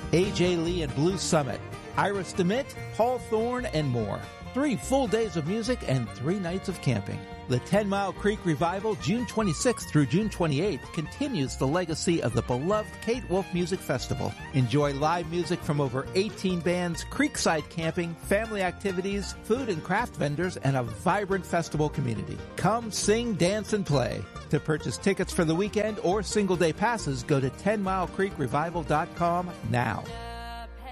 A.J. Lee and Blue Summit, Iris DeMitt, Paul Thorne, and more. 3 full days of music and 3 nights of camping. The 10 Mile Creek Revival, June 26th through June 28th, continues the legacy of the beloved Kate Wolf Music Festival. Enjoy live music from over 18 bands, creekside camping, family activities, food and craft vendors, and a vibrant festival community. Come sing, dance, and play. To purchase tickets for the weekend or single-day passes, go to 10milecreekrevival.com now.